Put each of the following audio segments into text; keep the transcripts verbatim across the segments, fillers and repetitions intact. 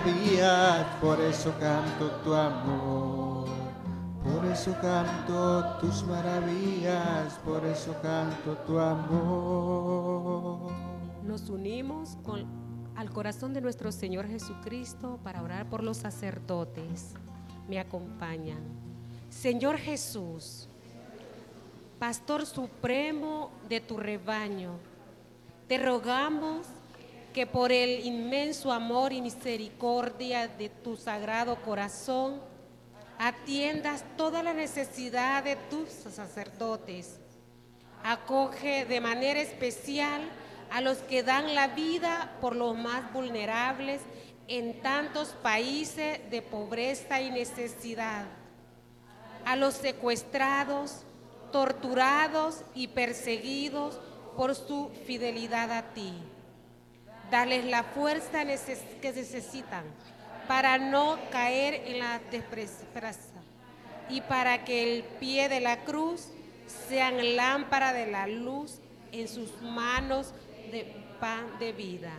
maravillas, por eso canto tu amor. Por eso canto tus maravillas, por eso canto tu amor. Nos unimos con, al corazón de nuestro Señor Jesucristo para orar por los sacerdotes. Me acompañan. Señor Jesús, Pastor supremo de tu rebaño, te rogamos que por el inmenso amor y misericordia de tu sagrado corazón, atiendas toda la necesidad de tus sacerdotes. Acoge de manera especial a los que dan la vida por los más vulnerables en tantos países de pobreza y necesidad, a los secuestrados, torturados y perseguidos por su fidelidad a ti. Dales la fuerza que necesitan para no caer en la desesperación y para que el pie de la cruz sean lámpara de la luz en sus manos de pan de vida.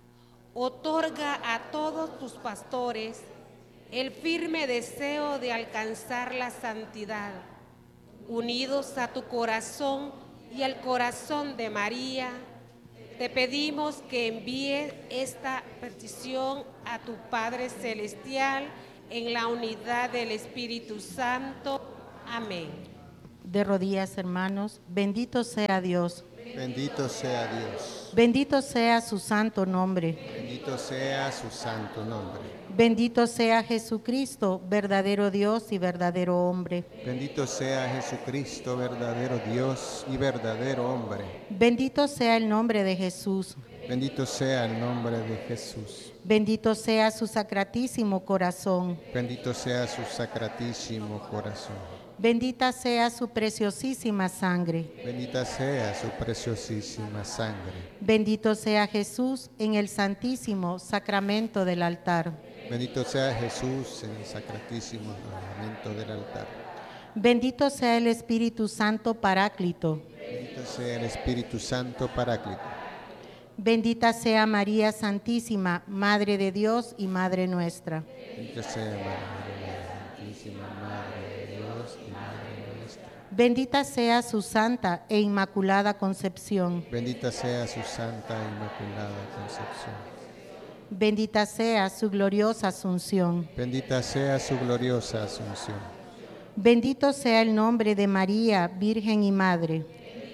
Otorga a todos tus pastores el firme deseo de alcanzar la santidad, unidos a tu corazón y al corazón de María. Te pedimos que envíes esta petición a tu Padre Celestial en la unidad del Espíritu Santo. Amén. De rodillas, hermanos, bendito sea Dios. Bendito sea Dios. Bendito sea su santo nombre. Bendito sea su santo nombre. Bendito sea Jesucristo, verdadero Dios y verdadero hombre. Bendito sea Jesucristo, verdadero Dios y verdadero hombre. Bendito sea el nombre de Jesús. Bendito sea el nombre de Jesús. Bendito sea su sacratísimo corazón. Bendito sea su sacratísimo corazón. Bendita sea su preciosísima sangre. Bendita sea su preciosísima sangre. Bendito sea Jesús en el santísimo sacramento del altar. Bendito sea Jesús en el sacratísimo sacramento del altar. Bendito sea el Espíritu Santo Paráclito. Bendito sea el Espíritu Santo Paráclito. Bendita sea María Santísima, Madre de Dios y Madre nuestra. Bendita sea María Santísima, Madre de Dios y Madre nuestra. Bendita sea su santa e inmaculada concepción. Bendita sea su santa e inmaculada concepción. Bendita sea su gloriosa asunción. Bendita sea su gloriosa asunción. Bendito sea el nombre de María, Virgen y Madre.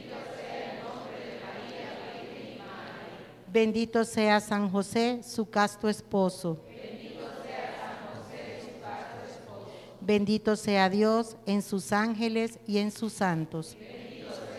Bendito sea San José, su casto esposo. Bendito sea Dios en sus ángeles y en sus santos.